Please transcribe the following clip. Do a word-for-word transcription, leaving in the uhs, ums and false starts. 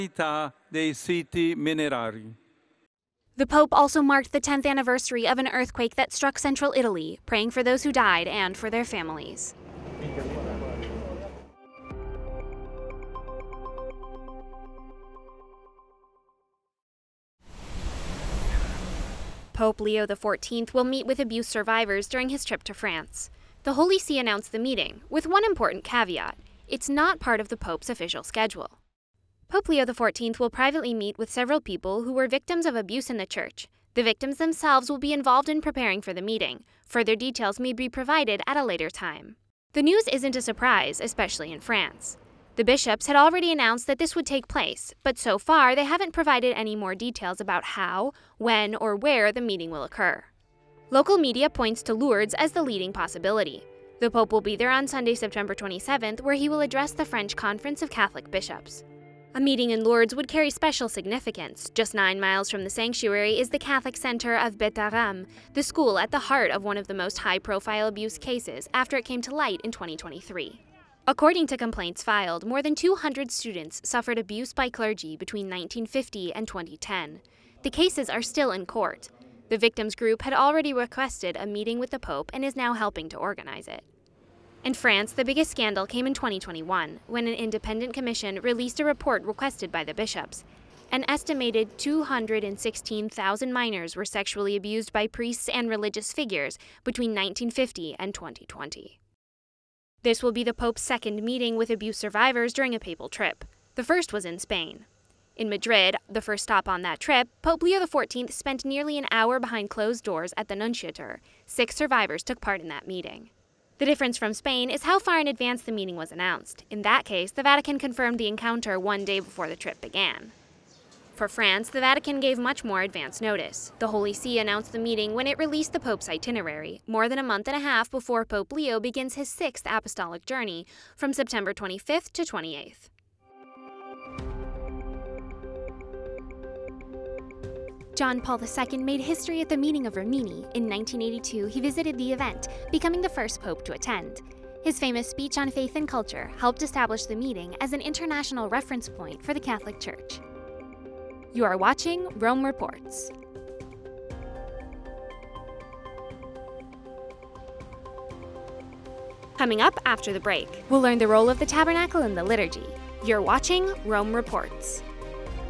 dei siti minerari. The Pope also marked the tenth anniversary of an earthquake that struck central Italy, praying for those who died and for their families. Pope Leo the fourteenth will meet with abuse survivors during his trip to France. The Holy See announced the meeting, with one important caveat: it's not part of the Pope's official schedule. Pope Leo the fourteenth will privately meet with several people who were victims of abuse in the church. The victims themselves will be involved in preparing for the meeting. Further details may be provided at a later time. The news isn't a surprise, especially in France. The bishops had already announced that this would take place, but so far they haven't provided any more details about how, when, or where the meeting will occur. Local media points to Lourdes as the leading possibility. The Pope will be there on Sunday, September twenty-seventh, where he will address the French Conference of Catholic Bishops. A meeting in Lourdes would carry special significance. Just nine miles from the sanctuary is the Catholic Center of Beth-Aram, the school at the heart of one of the most high-profile abuse cases after it came to light in twenty twenty-three. According to complaints filed, more than two hundred students suffered abuse by clergy between nineteen fifty and twenty ten. The cases are still in court. The victims group had already requested a meeting with the Pope and is now helping to organize it. In France, the biggest scandal came in twenty twenty-one, when an independent commission released a report requested by the bishops. An estimated two hundred sixteen thousand minors were sexually abused by priests and religious figures between nineteen fifty and twenty twenty. This will be the Pope's second meeting with abuse survivors during a papal trip. The first was in Spain. In Madrid, the first stop on that trip, Pope Leo the fourteenth spent nearly an hour behind closed doors at the Nunciature. Six survivors took part in that meeting. The difference from Spain is how far in advance the meeting was announced. In that case, the Vatican confirmed the encounter one day before the trip began. For France, the Vatican gave much more advance notice. The Holy See announced the meeting when it released the Pope's itinerary, more than a month and a half before Pope Leo begins his sixth apostolic journey from September twenty-fifth to twenty-eighth. John Paul the Second made history at the meeting of Rimini. In nineteen eighty-two, he visited the event, becoming the first pope to attend. His famous speech on faith and culture helped establish the meeting as an international reference point for the Catholic Church. You are watching Rome Reports. Coming up after the break, we'll learn the role of the tabernacle in the liturgy. You're watching Rome Reports.